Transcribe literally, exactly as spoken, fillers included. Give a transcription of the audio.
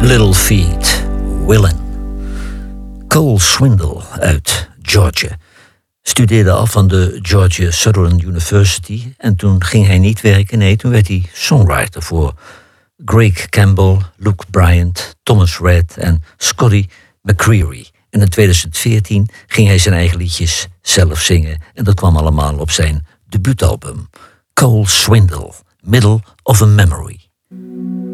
Little Feat, Willin. Cole Swindell uit Georgia studeerde af aan de Georgia Southern University en toen ging hij niet werken, nee, toen werd hij songwriter voor Greg Campbell, Luke Bryant, Thomas Rhett en Scotty McCreery. En in tweeduizend veertien ging hij zijn eigen liedjes zelf zingen en dat kwam allemaal op zijn debuutalbum Cole Swindell, Middle of a Memory.